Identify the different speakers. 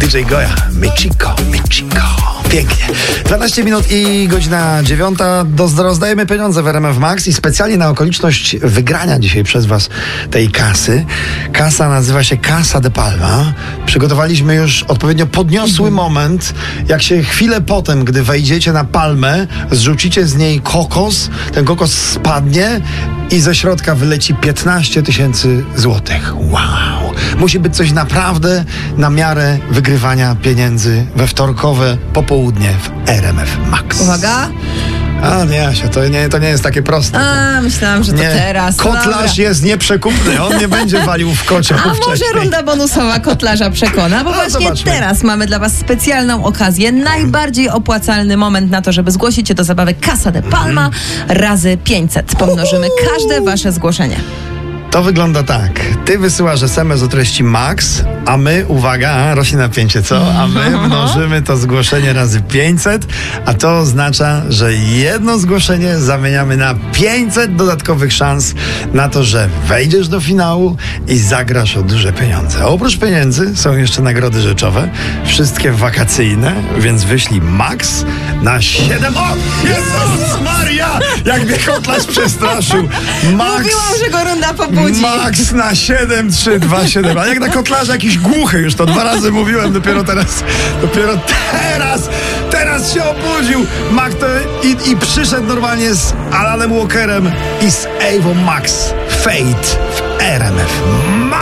Speaker 1: DJ Goja, Michiko. Pięknie. 12 minut i godzina 9. Rozdajemy pieniądze w RMF Max i specjalnie na okoliczność wygrania dzisiaj przez was tej kasy. Kasa nazywa się Casa de Palma. Przygotowaliśmy już odpowiednio podniosły moment, jak się chwilę potem, gdy wejdziecie na palmę, zrzucicie z niej kokos, ten kokos spadnie i ze środka wyleci 15 000 złotych. Wow! Musi być coś naprawdę na miarę wygrywania pieniędzy we wtorkowe popołudnie w RMF Max.
Speaker 2: Uwaga.
Speaker 1: A nie, Asia, to nie jest takie proste.
Speaker 2: Myślałam, że to
Speaker 1: nie.
Speaker 2: teraz.
Speaker 1: Kotlarz jest nieprzekupny, on nie będzie walił w kocie.
Speaker 2: A może runda bonusowa kotlarza przekona? Bo właśnie
Speaker 1: zobaczmy.
Speaker 2: teraz mamy dla was specjalną okazję. Najbardziej opłacalny moment na to, żeby zgłosić się do zabawy Casa de Palma razy 500. Pomnożymy każde wasze zgłoszenie.
Speaker 1: To wygląda tak. Ty wysyłasz SMS o treści Max, a my, uwaga, rośnie napięcie, co? A my mnożymy to zgłoszenie razy 500, a to oznacza, że jedno zgłoszenie zamieniamy na 500 dodatkowych szans na to, że wejdziesz do finału i zagrasz o duże pieniądze. A oprócz pieniędzy są jeszcze nagrody rzeczowe, wszystkie wakacyjne, więc wyślij Max na 7... O! Jezus Maria! Jak mnie kotlarz przestraszył! Max...
Speaker 2: Mówiłam, że go runda pobudzi.
Speaker 1: Max na 73227. A jak na kotlarza jakiś głuchy, już to 2 razy mówiłem, dopiero teraz się obudził. Max to i przyszedł normalnie z Alanem Walkerem i z Avon Max. Fate w RMF Max.